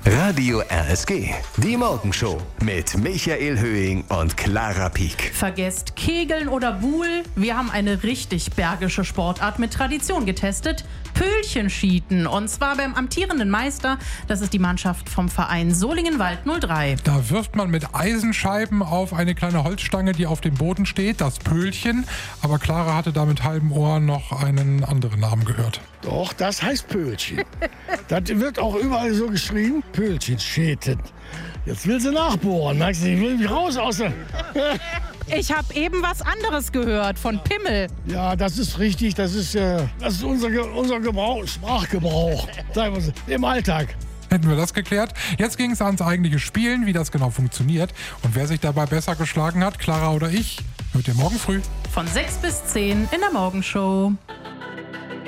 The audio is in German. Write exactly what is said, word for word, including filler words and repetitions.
Radio R S G, die Morgenshow mit Michael Höhing und Clara Pieck. Vergesst Kegeln oder Buhl. Wir haben eine richtig bergische Sportart mit Tradition getestet. Pöhlchenschieten. Und zwar beim amtierenden Meister. Das ist die Mannschaft vom Verein Solingen-Wald null drei. Da wirft man mit Eisenscheiben auf eine kleine Holzstange, die auf dem Boden steht, das Pöhlchen. Aber Clara hatte da mit halbem Ohr noch einen anderen Namen gehört. Doch, das heißt Pöhlchen. Das wird auch überall so geschrieben. Pöhlchenschäten. Jetzt will sie nachbohren. Merkst du, ich will mich raus aus der... Ich habe eben was anderes gehört von Pimmel. Ja, das ist richtig. Das ist, äh, das ist unser, Ge- unser Gebrauch, Sprachgebrauch. Sagen wir so, im Alltag. Hätten wir das geklärt. Jetzt ging es ans eigentliche Spielen, wie das genau funktioniert. Und wer sich dabei besser geschlagen hat, Clara oder ich, hört ihr morgen früh. Von sechs bis zehn in der Morgenshow.